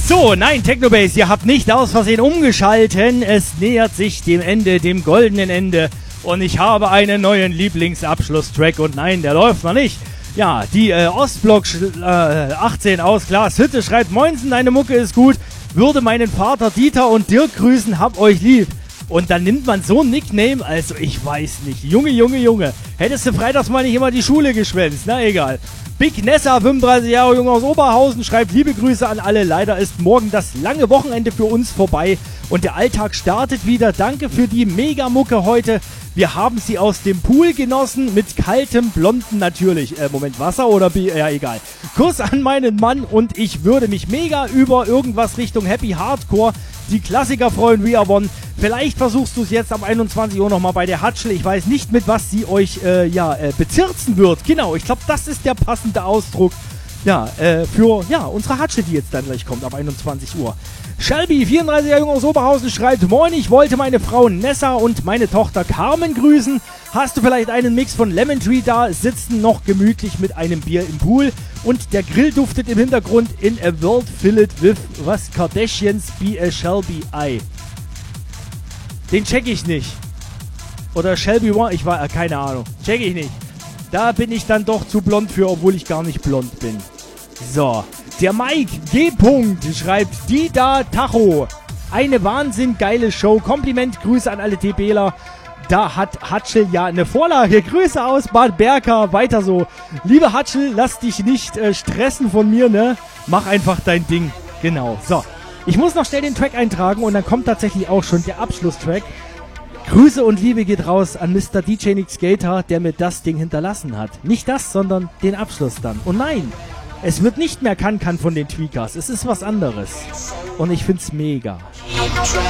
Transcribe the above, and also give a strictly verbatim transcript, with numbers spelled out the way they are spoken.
So, nein, Technobase, ihr habt nicht aus Versehen umgeschalten. Es nähert sich dem Ende, dem goldenen Ende. Und ich habe einen neuen Lieblingsabschlusstrack. Und nein, der läuft noch nicht. Ja, die äh, Ostblock äh, achtzehn aus Glashütte schreibt: Moinsen, deine Mucke ist gut. Würde meinen Vater Dieter und Dirk grüßen, hab euch lieb. Und dann nimmt man so ein Nickname, also ich weiß nicht. Junge, Junge, Junge. Hättest du freitags mal nicht immer die Schule geschwänzt, na egal. Big Nessa, fünfunddreißig Jahre jung aus Oberhausen, schreibt: Liebe Grüße an alle. Leider ist morgen das lange Wochenende für uns vorbei und der Alltag startet wieder. Danke für die Mega-Mucke heute. Wir haben sie aus dem Pool genossen, mit kaltem Blonden natürlich. Äh, Moment, Wasser oder Bier? Ja, egal. Kuss an meinen Mann und ich würde mich mega über irgendwas Richtung Happy Hardcore, die Klassiker freuen, We Are One. Vielleicht versuchst du es jetzt ab einundzwanzig Uhr nochmal bei der Hatschel. Ich weiß nicht, mit was sie euch äh, ja, äh, bezirzen wird. Genau, ich glaube, das ist der passende Ausdruck. Ja, äh, für ja, unsere Hatschel, die jetzt dann gleich kommt, ab einundzwanzig Uhr. Shelby, vierunddreißig Jahre jung aus Oberhausen, schreibt: Moin, ich wollte meine Frau Nessa und meine Tochter Carmen grüßen. Hast du vielleicht einen Mix von Lemon Tree da? Sitzen noch gemütlich mit einem Bier im Pool und der Grill duftet im Hintergrund in a world filled with was Kardashians be a Shelby Eye. Den check ich nicht. Oder Shelby One, ich war, äh, keine Ahnung. Check ich nicht. Da bin ich dann doch zu blond für, obwohl ich gar nicht blond bin. So, der Mike G. schreibt: Dida Tacho. Eine wahnsinnig geile Show. Kompliment, Grüße an alle TBler. Da hat Hatschel ja eine Vorlage. Grüße aus Bad Berka. Weiter so. Liebe Hatschel, lass dich nicht äh, stressen von mir, ne? Mach einfach dein Ding. Genau. So. Ich muss noch schnell den Track eintragen und dann kommt tatsächlich auch schon der Abschlusstrack. Grüße und Liebe geht raus an Mister D J Nick Skater, der mir das Ding hinterlassen hat. Nicht das, sondern den Abschluss dann. Und nein, es wird nicht mehr Kann-Kann von den Tweakers. Es ist was anderes. Und ich find's mega.